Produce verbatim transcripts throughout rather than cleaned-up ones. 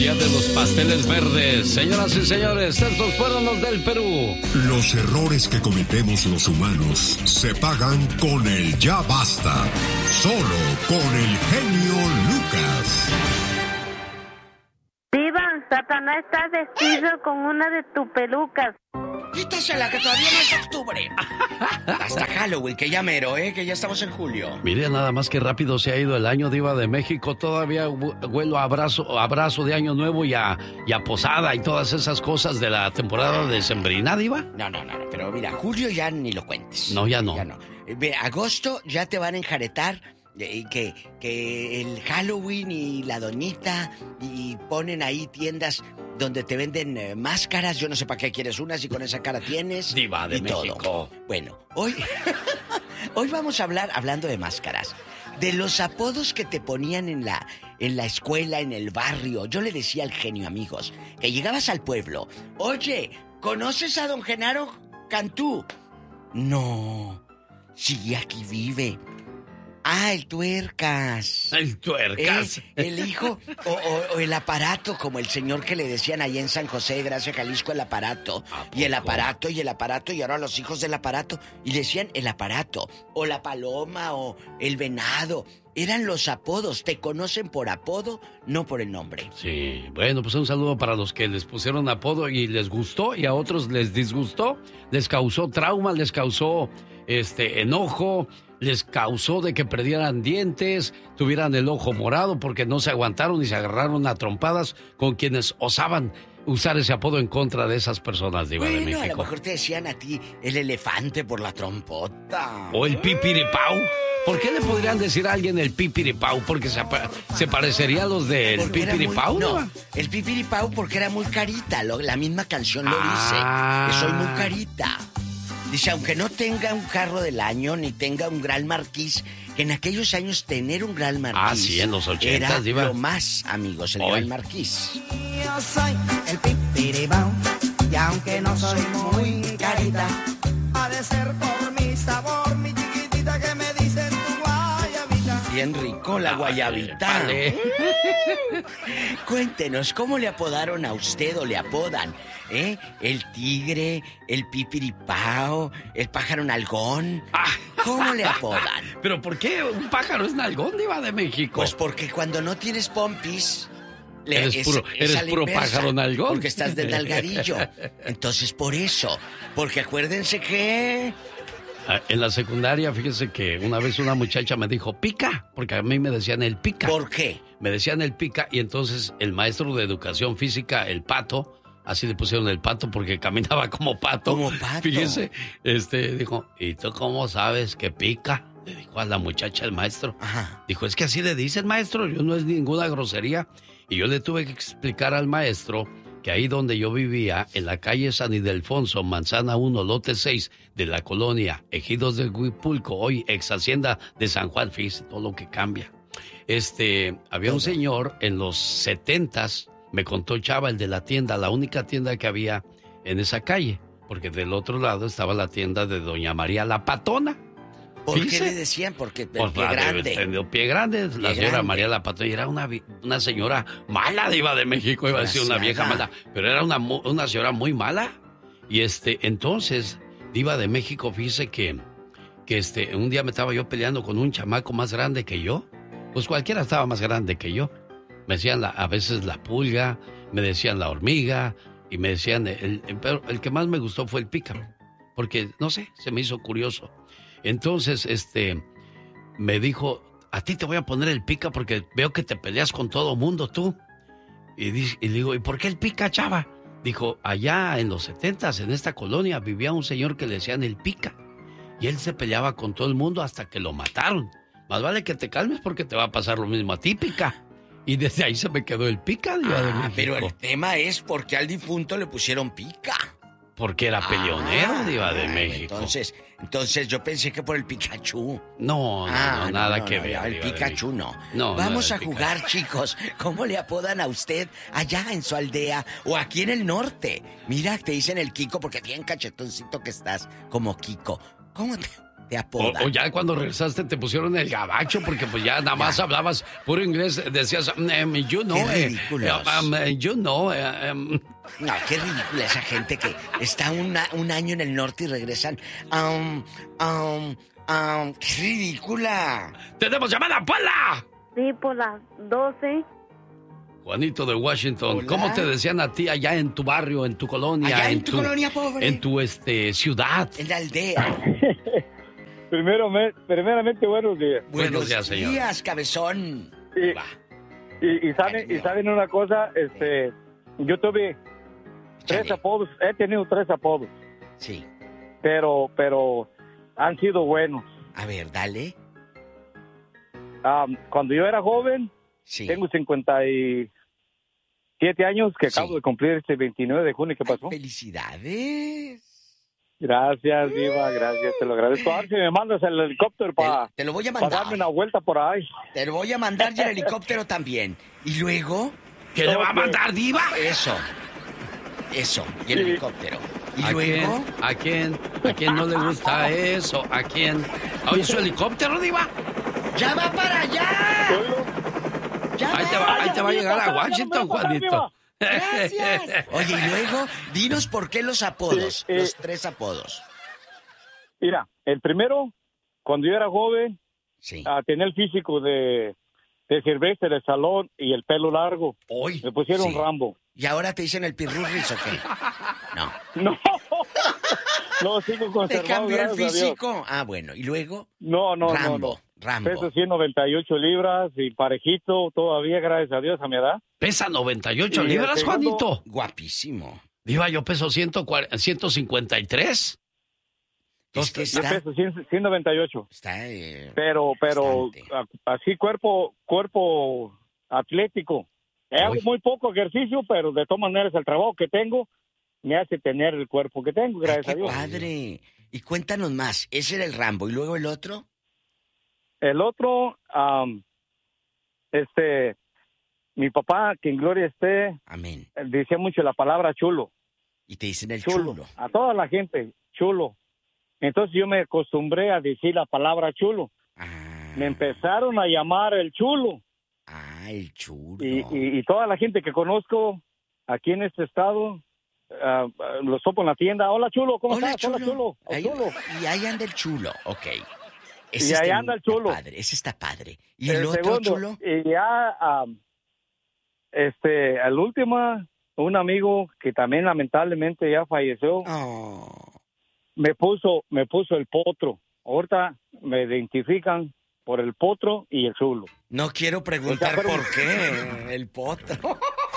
Día de los pasteles verdes. Señoras y señores, estos fueron los del Perú. Los errores que cometemos los humanos se pagan con el ya basta. Solo con el genio Lucas. Diva, Satanás está vestido con una de tus pelucas. Quítasela, que todavía no es octubre. Hasta Halloween, que ya mero, ¿eh? Que ya estamos en julio. Mire nada más que rápido se ha ido el año, Diva de México. Todavía huelo a abrazo, abrazo de Año Nuevo y a, y a posada y todas esas cosas de la temporada decembrina, Diva. No, no, no, pero mira, julio ya ni lo cuentes. No, ya no. Ya no. Ve, agosto ya te van a enjaretar eh, que, que el Halloween y la doñita y ponen ahí tiendas donde te venden eh, máscaras. Yo no sé para qué quieres unas y con esa cara tienes. Diva de y México. Todo. Bueno, hoy, hoy vamos a hablar, hablando de máscaras, de los apodos que te ponían en la, en la escuela, en el barrio. Yo le decía al genio, amigos, que llegabas al pueblo. Oye, ¿conoces a don Genaro Cantú? No, sí, aquí vive. Ah, el tuercas. El tuercas. ¿Eh? El hijo o, o, o el aparato, como el señor que le decían allá en San José de Gracia, Jalisco, el aparato. Y el aparato, y el aparato, y ahora los hijos del aparato. Y decían el aparato, o la paloma, o el venado. Eran los apodos. Te conocen por apodo, no por el nombre. Sí, bueno, pues un saludo para los que les pusieron apodo y les gustó, y a otros les disgustó, les causó trauma, les causó este enojo, les causó de que perdieran dientes, tuvieran el ojo morado porque no se aguantaron y se agarraron a trompadas con quienes osaban usar ese apodo en contra de esas personas, Diva bueno, de México. A lo mejor te decían a ti el elefante por la trompota. O el pipiripau. ¿Por qué le podrían decir a alguien el pipiripau? Porque se, se parecería a los del pipiripau. Muy, no, el pipiripau porque era muy carita. Lo, la misma canción lo ah. dice. Que soy muy carita. Dice, aunque no tenga un carro del año, ni tenga un Gran Marquis, que en aquellos años tener un Gran Marquis... Ah, sí, en los ochentas, era Diva. Lo más, amigos, el Hoy. Gran Marquis. Yo soy el pipiribao, y aunque no soy muy carita, ha de ser por mi sabor, mi chiquitita, que me dicen tu guayabita. Bien rico la guayabita. Vale. Cuéntenos, ¿cómo le apodaron a usted o le apodan? ¿Eh? El tigre, el pipiripao, el pájaro nalgón. ¿Cómo le apodan? ¿Pero por qué un pájaro es nalgón, Diva de México? Pues porque cuando no tienes pompis... Le, eres es, puro, es eres puro pájaro nalgón. Porque estás de nalgadillo. Entonces, por eso. Porque acuérdense que... En la secundaria, fíjese que una vez una muchacha me dijo, pica, porque a mí me decían el pica. ¿Por qué? Me decían el pica y entonces el maestro de educación física, el pato, así le pusieron el pato porque caminaba como pato. Como pato. Fíjese, este, dijo, ¿y tú cómo sabes que pica? Le dijo a la muchacha el maestro. Ajá. Dijo, es que así le dicen, maestro, yo no es ninguna grosería. Y yo le tuve que explicar al maestro que ahí donde yo vivía, en la calle San Ildefonso, Manzana uno, lote seis, de la colonia Ejidos de Huipulco, hoy ex hacienda de San Juan, fíjese todo lo que cambia. Este, había un señor en los setentas, me contó Chava, el de la tienda, la única tienda que había en esa calle, porque del otro lado estaba la tienda de doña María la Patona. ¿Por Fíjese. qué le decían? Porque el Pues pie grande. El pie grande, Pie la señora grande. María la Patona, y era una, una señora mala, Diva de México, iba a decir una vieja mala, pero era una, una señora muy mala. Y este, entonces, Diva de México, fíjese que, que este, un día me estaba yo peleando con un chamaco más grande que yo. Pues cualquiera estaba más grande que yo. Me decían la, a veces la pulga, me decían la hormiga, y me decían, el, el, pero el que más me gustó fue el pícaro, porque, no sé, se me hizo curioso. Entonces, este, me dijo, a ti te voy a poner el pica porque veo que te peleas con todo mundo tú. Y, di, y le digo, ¿y por qué el pica, Chava? Dijo, allá en los setentas, en esta colonia, vivía un señor que le decían el pica. Y él se peleaba con todo el mundo hasta que lo mataron. Más vale que te calmes porque te va a pasar lo mismo a ti, pica. Y desde ahí se me quedó el pica, Diva ah, de México. Pero el tema es por qué al difunto le pusieron pica. Porque era peleonero, ah, Diva de México. Entonces, entonces yo pensé que por el Pikachu. No, no, ah, no nada no, que no, ver. No, el Pikachu no. no. Vamos no, a jugar, Pikachu. Chicos. ¿Cómo le apodan a usted allá en su aldea o aquí en el norte? Mira, te dicen el Kiko porque bien cachetoncito que estás, como Kiko. ¿Cómo te, te apodan. O, o ya cuando regresaste te pusieron el gabacho porque pues ya nada más ya. hablabas puro inglés, decías, um, you know, qué eh, ridículos. um, you know, eh, um. No, qué ridícula esa gente que está una, un año en el norte y regresan. Um, um, um, ¡Qué ridícula! ¡Tenemos llamada, Pola! Sí, por las doce. Juanito de Washington, Hola. ¿cómo te decían a ti allá en tu barrio, en tu colonia? Allá en tu colonia pobre. En tu este, ciudad. En la aldea. Primero, me- primeramente, buenos días. Buenos días, señor. días, cabezón. Y, Va. y, y saben, y saben una cosa, este, yo tuve tres Échale. apodos, he tenido tres apodos, Sí. pero, pero han sido buenos. A ver, dale. Um, cuando yo era joven, Sí. tengo cincuenta y siete años, que Sí. acabo de cumplir este veintinueve de junio. ¿Qué Ay, pasó? felicidades. Gracias, Diva, gracias, te lo agradezco. A ver si me mandas el helicóptero para Te, te lo voy a darme mandar. una vuelta por ahí. Te lo voy a mandar y el helicóptero también. Y luego, ¿Qué le va a Ok. mandar, diva? eso. Eso. Y el Sí. helicóptero. Y ¿A luego, quién, ¿A quién? ¿A quién no le gusta eso? ¿A quién? ¿Oye su helicóptero, diva? ¡ya va para allá! ¡Ya Ahí te va, ahí te va a llegar a Washington, Juanito. Gracias. Oye, y luego, dinos por qué los apodos, Sí, eh. los tres apodos. Mira, el primero, cuando yo era joven, Sí. ah, tenía el físico de, de Silvestre de Salón y el pelo largo. Hoy. Me pusieron Sí. Rambo. ¿Y ahora te dicen el pirurris o qué? No. No, no, sigo ¿Te conservado, cambió el gracias a Dios. físico? Ah, bueno. ¿Y luego? No, no, Rambo, no, no. Rambo. Peso ciento noventa y ocho libras y parejito todavía, gracias a Dios, a mi edad. ¿Pesa noventa y ocho Y el libras, segundo- Juanito? Guapísimo. Diva, yo peso ciento cincuenta y tres. Es que Yo está, peso cien- ciento noventa y ocho. está eh, Pero, pero, Bastante. a- así cuerpo, cuerpo atlético. Hago Uy. muy poco ejercicio, pero de todas maneras el trabajo que tengo me hace tener el cuerpo que tengo, ay, gracias qué a Dios. padre. Y cuéntanos más. Ese era el Rambo. ¿Y luego el otro? El otro, am, este, mi papá, que en gloria esté, Amén. decía mucho la palabra chulo, Y te dicen el chulo, chulo. a toda la gente, chulo. Entonces yo me acostumbré a decir la palabra chulo. Ah, Me empezaron a llamar el chulo. ah, el chulo. Y, y, y toda la gente que conozco aquí en este estado, ah, ah, los topo en la tienda. Hola, chulo, ¿cómo Hola, estás? Hola, chulo. Oh, Ahí- chulo. Y ahí anda el chulo. Ok. Y ahí está- anda el está chulo. Padre. Ese está padre. ¿Y el, otro segundo, chulo? Y ya, ah, este, al último, un amigo que también lamentablemente ya falleció, Oh. me puso, me puso el potro. Ahorita me identifican por el potro y el chulo. No quiero preguntar O sea, pero- por qué. El potro.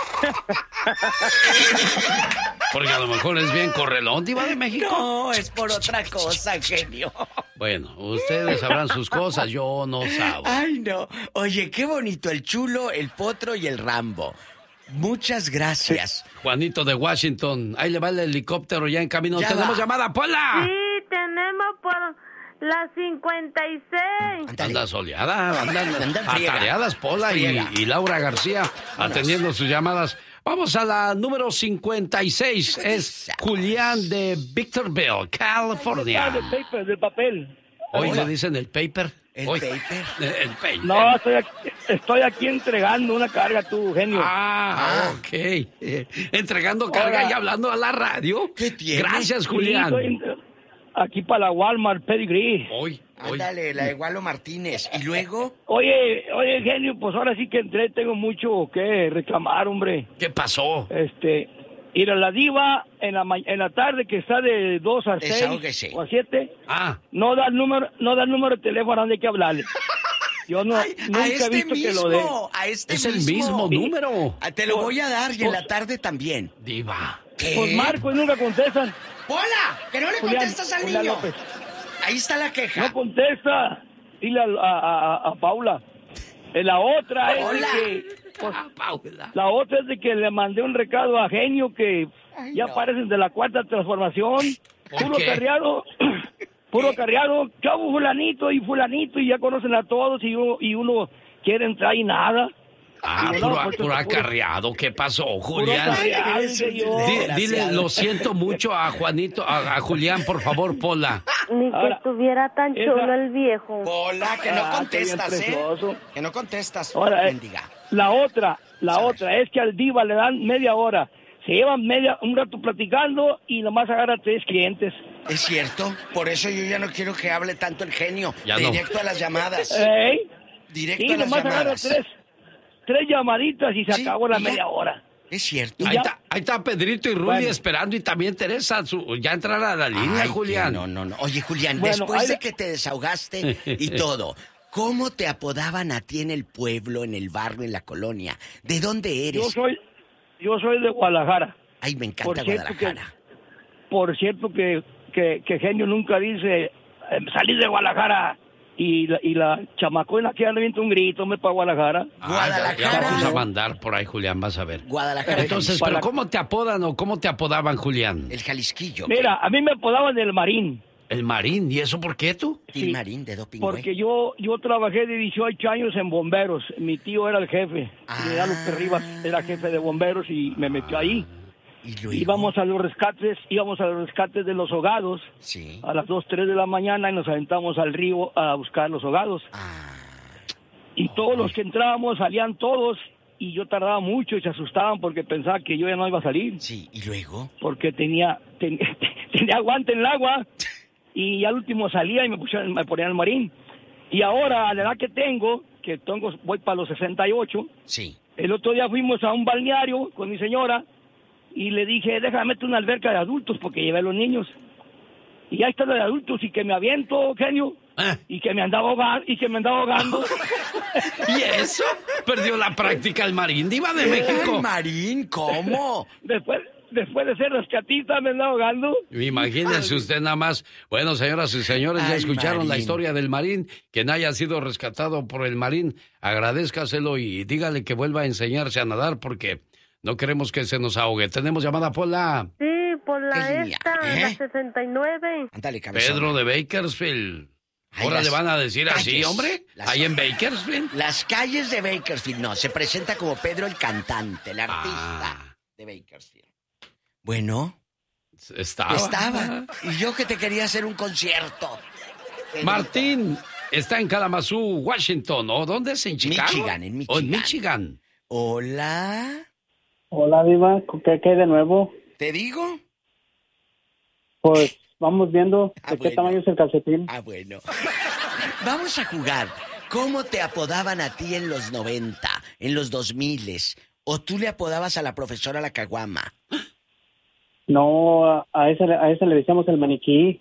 Porque a lo mejor es bien correlón, Diva de México. No, es por otra cosa, genio. Bueno, ustedes sabrán sus cosas, yo no sabo. Ay, no. Oye, qué bonito. El chulo, el potro y el Rambo. Muchas gracias. Juanito de Washington, ahí le va el helicóptero ya en camino. Ya ¡Tenemos va. llamada, Pola! Sí, tenemos por la cincuenta y seis. Ándale. Anda soleada, andan Andan friega. atareadas Pola y, Friega. y Laura García Vámonos. atendiendo sus llamadas. Vamos a la número cincuenta y seis. Es Julián de Victorville, California. del paper, del papel. Hoy Hola. le dicen el paper. El Hoy- paper. El paper. No, estoy aquí, estoy aquí entregando una carga, tú, genio. Ah, Ah. ok. Eh, entregando carga Hola. y hablando a la radio. ¿Qué tiene? Gracias, Sí, Julián. estoy aquí para la Walmart Pedigree. Hoy, hoy. Ándale, la de Gualo Martínez. Y luego, Oye, oye, genio, pues ahora sí que entré, tengo mucho que reclamar, hombre. ¿Qué pasó? Este, ir a la diva en la, ma- en la tarde que está de dos a Desahógese. seis o a siete, Ah, no da el número, no da el número de teléfono donde hay que hablarle. Yo no, ay, nunca a he este visto que lo dé. mismo, a este es el mismo número. Ah, te lo voy a dar y en la tarde también. Diva. ¿Qué? Pues marco y nunca contestan. ¡Hola! ¡Que no le Julián, contestas al Julián niño! López. Ahí está la queja. No contesta. Dile a, a- a- a Paula. Eh, La otra es Hola. de que, pues, Ah, Paula. la otra es de que le mandé un recado a Genio que Ay, ya no. parecen de la cuarta transformación. ¿Por Puro qué? carriado. Puro carriado. Chavo fulanito y fulanito y ya conocen a todos y uno, y uno quiere entrar y nada. Ah, Digo, puro, no, pues, puro puro- acarreado. ¿Qué pasó, puro Julián? acarreado, dice yo. Di- dile, Desgraciado. lo siento mucho a Juanito, a, a Julián, por favor, Pola. Ni que Ahora, estuviera tan esa- chulo el viejo. Hola, que no Ah, qué bien contestas, ¿eh? precioso. Que no contestas, Ahora, eh, mendiga. La otra, la ¿Sabes? otra es que al diva le dan media hora. Se llevan media, un rato platicando y nomás agarra tres clientes. Es cierto, por eso yo ya no quiero que hable tanto el genio. Ya no. Directo a las llamadas. ¿Eh? Directo Sí, a las nomás agarra llamadas. tres, tres llamaditas y se Sí, acabó la y ya. media hora. Es cierto. Y Ahí ya- está, ahí está Pedrito y Ruli Bueno. esperando y también Teresa. Su, ya entrará a la línea, Ay, Julián. que No, no, no. Oye, Julián, Bueno, después ahí de le- que te desahogaste y todo, ¿cómo te apodaban a ti en el pueblo, en el barrio, en la colonia? ¿De dónde Yo eres? soy, yo soy de Guadalajara. Ay, me encanta Por cierto que, Guadalajara. por cierto que, que, que Genio nunca dice, eh, salí de Guadalajara. Y la, y la chamacuena que anda viendo un grito, me para Guadalajara. Ah, ya- Guadalajara. Ya, vamos a mandar por ahí, Julián, vas a ver. Guadalajara. Entonces, Para- ¿pero cómo te apodan o cómo te apodaban, Julián? El Jalisquillo. Mira, a mí me apodaban el Marín. El Marín. ¿Y eso por qué tú? Gil sí, Marín de Doping, Porque yo yo trabajé de dieciocho años en bomberos. Mi tío era el jefe. Ah. Miguel López Rivas era jefe de bomberos y me metió ahí. Y luego. Íbamos a los rescates, íbamos a los rescates de los ahogados Sí. a las dos, tres de la mañana y nos aventamos al río a buscar los ahogados. Ah. Y todos los que entrábamos salían todos y yo tardaba mucho y se asustaban porque pensaban que yo ya no iba a salir. Sí, y luego. Porque tenía, ten- tenía aguante en el agua y al último salía y me, pusieron, me ponían el marín. Y ahora, a la edad que tengo, que tengo, voy para los sesenta y ocho, Sí. el otro día fuimos a un balneario con mi señora y le dije, déjame meter una alberca de adultos porque llevé a los niños. Y ahí está la de adultos y que me aviento, genio, Ah, y que me andaba ahogando, y que me andaba ahogando. ¿y eso? Perdió la práctica el Marín, diva de México. Ay, Marín, ¿cómo? Después, después de ser rescatista me andaba ahogando. Imagínense usted nada más. Bueno, señoras y señores, ya Ay, escucharon la Marín. historia del Marín. Quien haya sido rescatado por el Marín, agradézcaselo y dígale que vuelva a enseñarse a nadar porque no queremos que se nos ahogue. Tenemos llamada Pola. Sí, por la ¿Qué línea? esta, ¿Eh? la sesenta y nueve. Ándale, cabezón. Pedro de Bakersfield. Ay, Ahora las le van a decir así, calles, hombre. las- Ahí en Bakersfield. Las calles de Bakersfield, no, se presenta como Pedro el cantante, el artista Ah. de Bakersfield. Bueno, Estaba. estaba. Y yo que te quería hacer un concierto. Martín está en Kalamazoo, Washington. ¿O dónde es? ¿En Chicago? Michigan, en ¿O en Michigan. Michigan? Hola, Hola, Diva, ¿qué, qué hay de nuevo? ¿te digo? Pues vamos viendo Ah, de bueno. qué tamaño es el calcetín. Ah, bueno. Vamos a jugar. ¿Cómo te apodaban a ti en los noventa, en los dos miles? ¿O tú le apodabas a la profesora la caguama? No, a, a ese, a ese le decíamos el maniquí.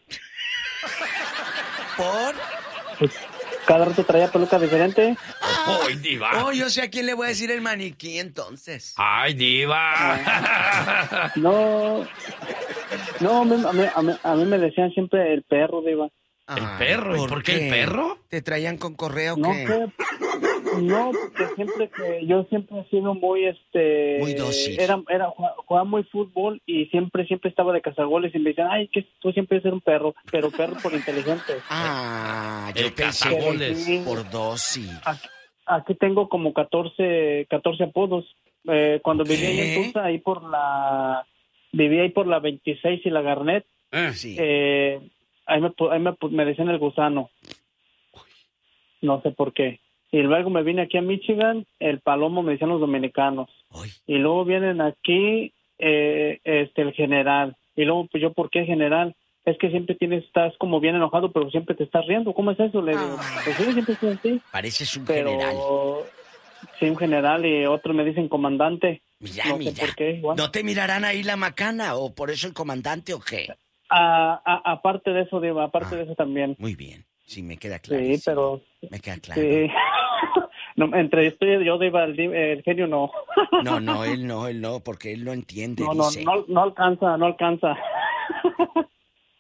¿Por? Cada rato traía peluca diferente. ¡Ay, diva! Oh, yo sé a quién le voy a decir el maniquí entonces. ¡Ay, diva! No, no, a mí, a mí, a mí- a mí me decían siempre el perro, Diva. ¿El Ay, perro? ¿Y por qué el perro? ¿Te traían con correo o No qué? sé, no, porque siempre que yo siempre he sido muy, este... Muy dócil. Era, era, jugaba- jugaba muy fútbol y siempre, siempre estaba de cazagoles y me decían, ay, que tú siempre eres un perro, pero perro por inteligente. Ah, yo El pensé cazagoles. Sí. por dos, sí. Aquí, aquí tengo como catorce, catorce apodos. Eh, cuando vivía ahí en ¿Qué? Tulsa, ahí por la... Vivía ahí por la veintiséis y la Garnet. Eh, Sí. Eh, ahí me, pu- ahí me, pu- me decían el gusano. No sé por qué. Y luego me vine aquí a Michigan, el palomo me decían los dominicanos. Ay, Y luego vienen aquí eh, este el general. Y luego, pues yo, ¿por qué general? Es que siempre tienes, estás como bien enojado, pero siempre te estás riendo. ¿Cómo es eso? Le digo, Ah. pues sí, siempre estoy así. pareces un Pero general. sí, un general y otros me dicen comandante. Mira, no sé mira. por qué, igual. ¿No te mirarán ahí la macana o por eso el comandante o qué? A- a- aparte de eso, Diva, aparte Ah. de eso también. Muy bien. Sí, me queda claro. Sí, pero... Me queda claro. Sí. No, entre estoy yo, Diva, el, di- el genio no. No, no, él no, él no, porque él no entiende, No, no, dice. no, no alcanza, no alcanza.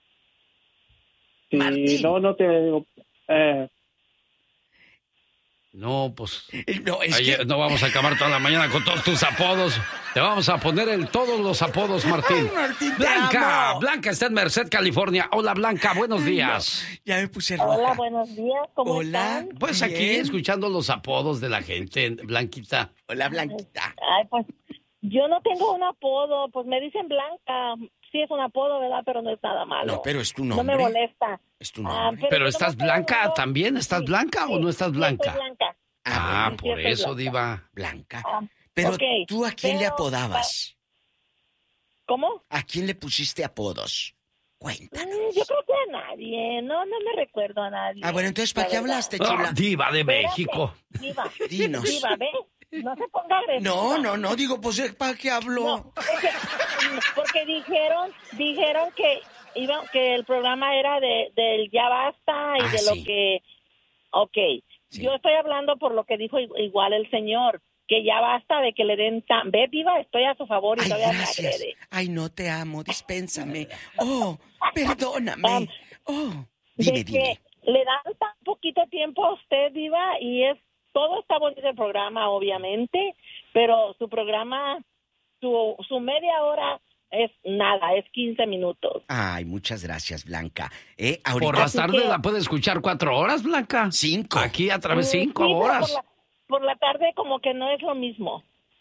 Sí, Martín. no, no te digo... Eh, No, pues... No, es Ay, que... no vamos a acabar toda la mañana con todos tus apodos. Te vamos a poner en todos los apodos, Martín. Ay, Martín, te Blanca, amo. Blanca está en Merced, California. Hola, Blanca, buenos días. No, ya me puse roja. Hola, buenos días, ¿cómo Hola. están? Pues aquí Bien. escuchando los apodos de la gente, Blanquita. Hola, Blanquita. Ay, pues yo no tengo un apodo, pues me dicen Blanca. Sí es un apodo, ¿verdad? Pero no es nada malo. No, pero es tu No nombre. me molesta. Es tu Ah, nombre. Pero yo estás nomás blanca tengo- también, ¿estás Sí, blanca o sí, no estás sí, blanca? estoy blanca. Ah, bueno, por sí, estoy eso, blanca. Diva. Blanca. Ah, Pero ok, tú, ¿a quién le pero- apodabas? ¿Cómo? ¿A quién le pusiste apodos? Cuéntanos. Mm, yo creo que a nadie. No, no me recuerdo a nadie. Ah, bueno, entonces, ¿para La qué verdad. hablaste, Ah, chula? Diva de Espérate, México. Diva. Dinos. Diva, ¿ve? No se ponga agresiva. No, no, no, digo, pues, ¿para qué habló? No, porque, porque dijeron, dijeron que iba, que el programa era de del ya basta y Ah, de sí. lo que, okay, Sí. yo estoy hablando por lo que dijo i- igual el señor, que ya basta de que le den tan, ve Diva, estoy a su favor y Ay, todavía me gracias. agrede. Ay, no te amo, dispénsame. Oh, perdóname. Oh, dime, de dime. que le dan tan poquito tiempo a usted, Diva, y es todo está bonito el programa, obviamente, pero su programa, su, su media hora es nada, es quince minutos. Ay, muchas gracias, Blanca. ¿Eh? Por Ahorita las Así tardes que- la puedes escuchar cuatro horas, Blanca. cinco. Aquí a través de Mm, cinco sí, pero horas. Por la, por la tarde como que no es lo mismo.